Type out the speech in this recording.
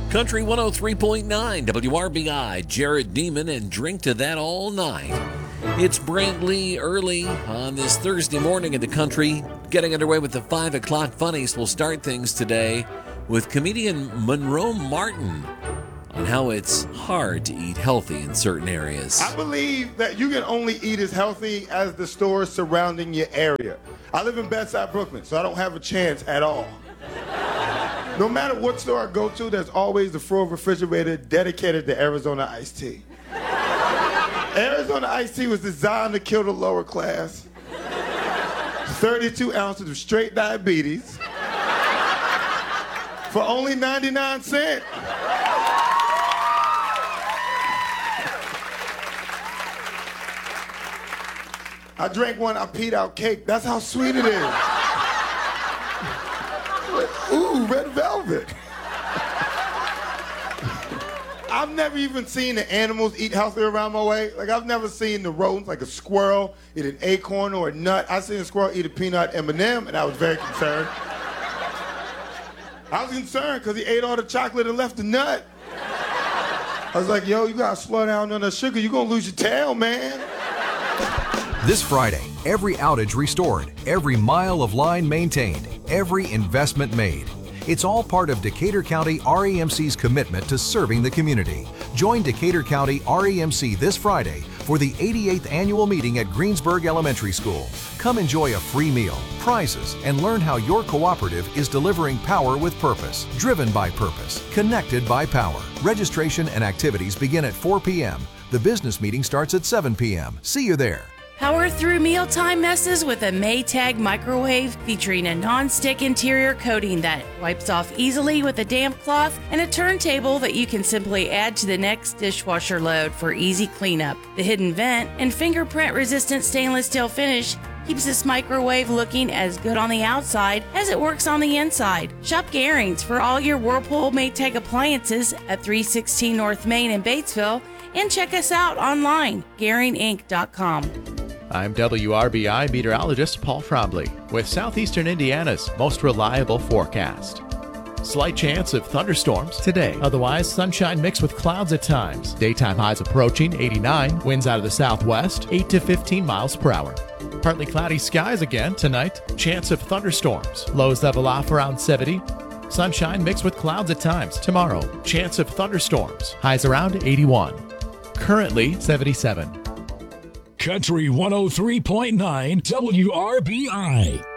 Country 103.9 WRBI, Jared Neiman, and drink to that all night. It's Brant Lee early on this Thursday morning in the country. Getting underway with the 5 o'clock funnies. We'll start things today with comedian Monroe Martin on how it's hard to eat healthy in certain areas. I believe that you can only eat as healthy as the stores surrounding your area. I live in Bedside, Brooklyn, so I don't have a chance at all. No matter what store I go to, there's always the full refrigerator dedicated to Arizona iced tea. Arizona iced tea was designed to kill the lower class. 32 ounces of straight diabetes for only 99 cents. I drank one, I peed out cake. That's how sweet it is. Ooh, red velvet. I've never even seen the animals eat healthy around my way. Like, I've never seen the rodents, like a squirrel, eat an acorn or a nut. I seen a squirrel eat a peanut M&M, and I was very concerned. I was concerned because he ate all the chocolate and left the nut. I was like, yo, you gotta slow down on the sugar. You're gonna lose your tail, man. This Friday, every outage restored, every mile of line maintained, every investment made. It's all part of Decatur County REMC's commitment to serving the community. Join Decatur County REMC this Friday for the 88th annual meeting at Greensburg Elementary School. Come enjoy a free meal, prizes, and learn how your cooperative is delivering power with purpose, driven by purpose, connected by power. Registration and activities begin at 4 p.m. The business meeting starts at 7 p.m. See you there. Power through mealtime messes with a Maytag microwave featuring a non-stick interior coating that wipes off easily with a damp cloth and a turntable that you can simply add to the next dishwasher load for easy cleanup. The hidden vent and fingerprint-resistant stainless steel finish keeps this microwave looking as good on the outside as it works on the inside. Shop Garings for all your Whirlpool Maytag appliances at 316 North Main in Batesville, and check us out online, GaringInc.com. I'm WRBI meteorologist Paul Trombley with Southeastern Indiana's most reliable forecast. Slight chance of thunderstorms today. Otherwise, sunshine mixed with clouds at times. Daytime highs approaching 89. Winds out of the southwest, 8 to 15 miles per hour. Partly cloudy skies again tonight. Chance of thunderstorms. Lows level off around 70. Sunshine mixed with clouds at times. Tomorrow, chance of thunderstorms. Highs around 81. Currently 77. Country 103.9 WRBI.